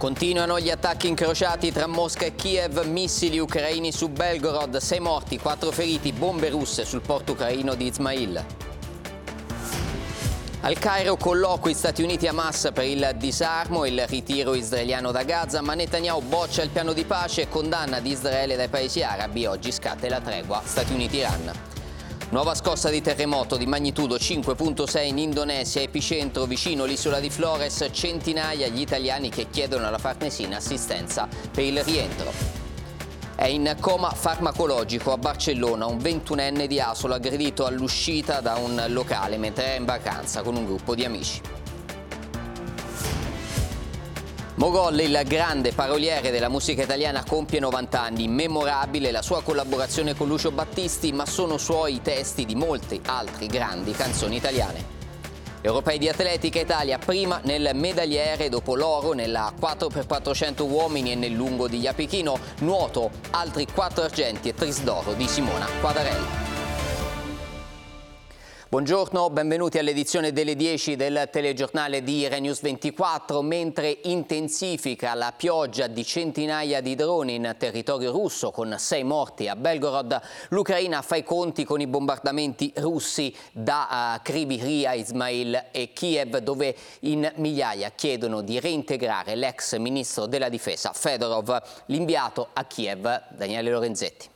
Continuano gli attacchi incrociati tra Mosca e Kiev, missili ucraini su Belgorod, 6 morti, 4 feriti, bombe russe sul porto ucraino di Izmail. Al Cairo colloqui Stati Uniti e Hamas per il disarmo e il ritiro israeliano da Gaza, ma Netanyahu boccia il piano di pace e condanna di Israele dai paesi arabi. Oggi scatta la tregua Stati Uniti-Iran. Nuova scossa di terremoto di magnitudo 5.6 in Indonesia, epicentro vicino l'isola di Flores, centinaia gli italiani che chiedono alla Farnesina assistenza per il rientro. È in coma farmacologico a Barcellona un 21enne di Asolo aggredito all'uscita da un locale mentre era in vacanza con un gruppo di amici. Mogol, il grande paroliere della musica italiana, compie 90 anni. Memorabile la sua collaborazione con Lucio Battisti, ma sono suoi i testi di molte altre grandi canzoni italiane. Europei di atletica, Italia prima nel medagliere dopo l'oro nella 4x400 uomini e nel lungo di Iapichino. Nuoto, altri 4 argenti e tris d'oro di Simona Quadarelli. Buongiorno, benvenuti all'edizione delle 10 del telegiornale di RaiNews 24. Mentre intensifica la pioggia di centinaia di droni in territorio russo con 6 morti a Belgorod, l'Ucraina fa i conti con i bombardamenti russi da Kryvyi Rih, Izmail e Kiev, dove in migliaia chiedono di reintegrare l'ex ministro della difesa Fedorov. L'inviato a Kiev, Daniele Lorenzetti.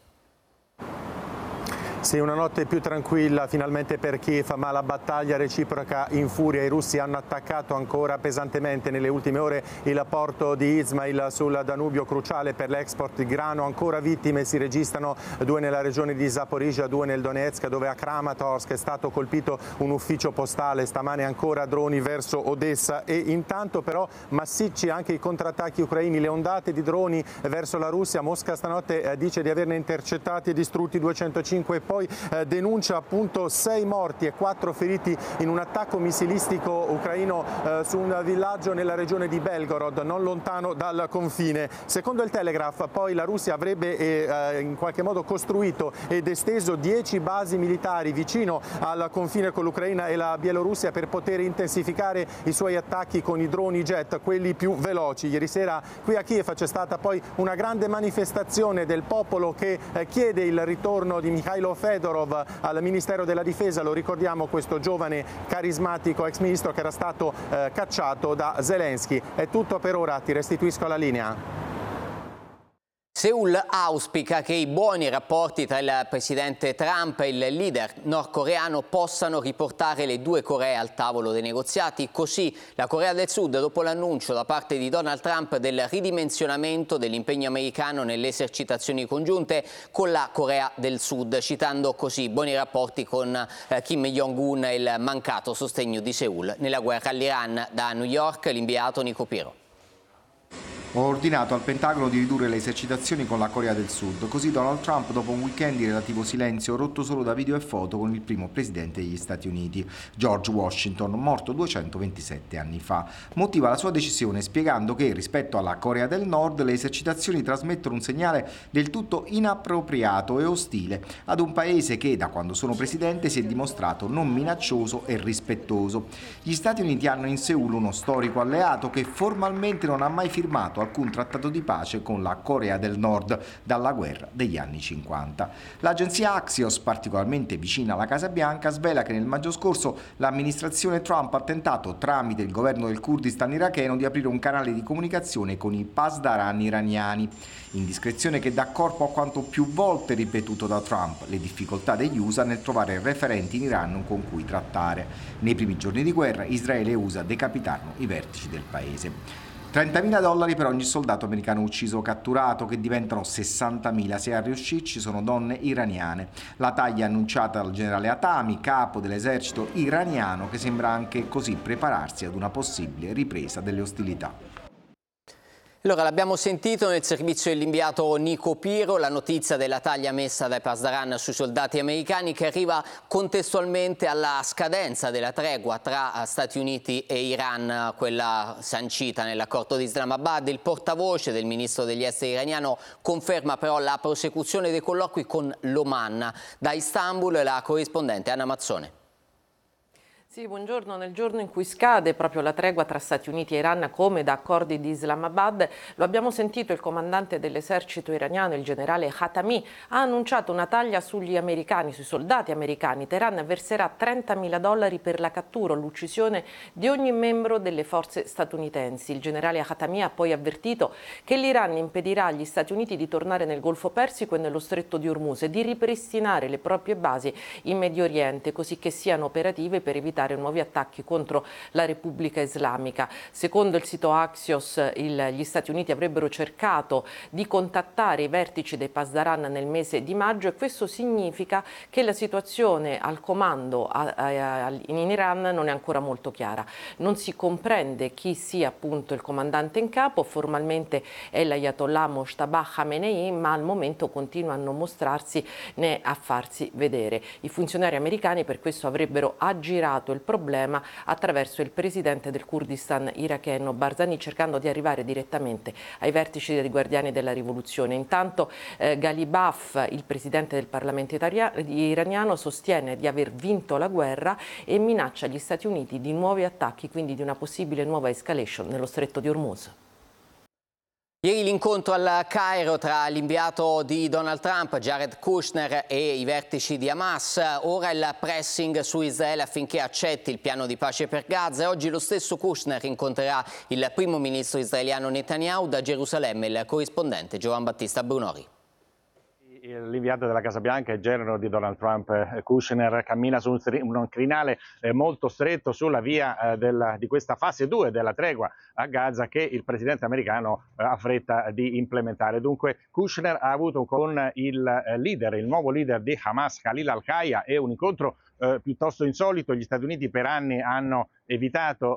Sì, una notte più tranquilla finalmente per Kiev, ma la battaglia reciproca in furia. I russi hanno attaccato ancora pesantemente nelle ultime ore il porto di Izmail sul Danubio, cruciale per l'export di grano. Ancora vittime si registrano, 2 nella regione di Zaporizhzhia, 2 nel Donetsk, dove a Kramatorsk è stato colpito un ufficio postale. Stamane ancora droni verso Odessa e intanto però massicci anche i contrattacchi ucraini, le ondate di droni verso la Russia. Mosca stanotte dice di averne intercettati e distrutti 205. Poi denuncia appunto 6 morti e 4 feriti in un attacco missilistico ucraino su un villaggio nella regione di Belgorod, non lontano dal confine. Secondo il Telegraph poi la Russia avrebbe in qualche modo costruito ed esteso 10 basi militari vicino al confine con l'Ucraina e la Bielorussia per poter intensificare i suoi attacchi con i droni jet, quelli più veloci. Ieri sera qui a Kiev c'è stata poi una grande manifestazione del popolo che chiede il ritorno di Mikhailo Fedorov al Ministero della Difesa. Lo ricordiamo, questo giovane carismatico ex ministro che era stato cacciato da Zelensky. È tutto per ora, ti restituisco la linea. Seul auspica che i buoni rapporti tra il presidente Trump e il leader nordcoreano possano riportare le 2 Coree al tavolo dei negoziati. Così la Corea del Sud, dopo l'annuncio da parte di Donald Trump del ridimensionamento dell'impegno americano nelle esercitazioni congiunte con la Corea del Sud, citando così buoni rapporti con Kim Jong-un e il mancato sostegno di Seul nella guerra all'Iran. Da New York l'inviato Nico Piero. Ho ordinato al Pentagono di ridurre le esercitazioni con la Corea del Sud, così Donald Trump, dopo un weekend di relativo silenzio rotto solo da video e foto con il primo presidente degli Stati Uniti, George Washington, morto 227 anni fa, motiva la sua decisione spiegando che rispetto alla Corea del Nord le esercitazioni trasmettono un segnale del tutto inappropriato e ostile ad un paese che da quando sono presidente si è dimostrato non minaccioso e rispettoso. Gli Stati Uniti hanno in Seul uno storico alleato che formalmente non ha mai firmato alcun trattato di pace con la Corea del Nord dalla guerra degli anni 50. L'agenzia Axios, particolarmente vicina alla Casa Bianca, svela che nel maggio scorso l'amministrazione Trump ha tentato, tramite il governo del Kurdistan iracheno, di aprire un canale di comunicazione con i pasdaran iraniani. Indiscrezione che dà corpo a quanto più volte ripetuto da Trump, le difficoltà degli USA nel trovare referenti in Iran con cui trattare. Nei primi giorni di guerra Israele e USA decapitarono i vertici del paese. $30.000 per ogni soldato americano ucciso o catturato, che diventano 60.000 se a riuscirci sono donne iraniane. La taglia annunciata dal generale Hatami, capo dell'esercito iraniano, che sembra anche così prepararsi ad una possibile ripresa delle ostilità. Allora, l'abbiamo sentito nel servizio dell'inviato Nico Piero, la notizia della taglia messa dai pasdaran sui soldati americani, che arriva contestualmente alla scadenza della tregua tra Stati Uniti e Iran, quella sancita nell'accordo di Islamabad. Il portavoce del ministro degli esteri iraniano conferma però la prosecuzione dei colloqui con l'Oman. Da Istanbul la corrispondente Anna Mazzone. Sì, buongiorno. Nel giorno in cui scade proprio la tregua tra Stati Uniti e Iran, come da accordi di Islamabad, lo abbiamo sentito, il comandante dell'esercito iraniano, il generale Khatami, ha annunciato una taglia sugli americani, sui soldati americani. Teheran verserà $30.000 per la cattura o l'uccisione di ogni membro delle forze statunitensi. Il generale Khatami ha poi avvertito che l'Iran impedirà agli Stati Uniti di tornare nel Golfo Persico e nello Stretto di Ormuz e di ripristinare le proprie basi in Medio Oriente, così che siano operative per evitare nuovi attacchi contro la Repubblica Islamica. Secondo il sito Axios, gli Stati Uniti avrebbero cercato di contattare i vertici dei Pasdaran nel mese di maggio, e questo significa che la situazione al comando in Iran non è ancora molto chiara. Non si comprende chi sia appunto il comandante in capo. Formalmente è l'Ayatollah Mojtaba Khamenei, ma al momento continua a non mostrarsi né a farsi vedere. I funzionari americani per questo avrebbero aggirato il problema attraverso il presidente del Kurdistan iracheno Barzani, cercando di arrivare direttamente ai vertici dei Guardiani della Rivoluzione. Intanto Ghalibaf, il presidente del Parlamento iraniano, sostiene di aver vinto la guerra e minaccia gli Stati Uniti di nuovi attacchi, quindi di una possibile nuova escalation nello Stretto di Ormuz. Ieri l'incontro al Cairo tra l'inviato di Donald Trump, Jared Kushner, e i vertici di Hamas. Ora il pressing su Israele affinché accetti il piano di pace per Gaza, e oggi lo stesso Kushner incontrerà il primo ministro israeliano Netanyahu. Da Gerusalemme il corrispondente Giovan Battista Brunori. L'inviato della Casa Bianca e genero di Donald Trump, Kushner, cammina su un crinale molto stretto sulla via di questa fase 2 della tregua a Gaza, che il presidente americano ha fretta di implementare. Dunque Kushner ha avuto con il nuovo leader di Hamas, Khalil al-Hayya, un incontro piuttosto insolito. Gli Stati Uniti per anni hanno evitato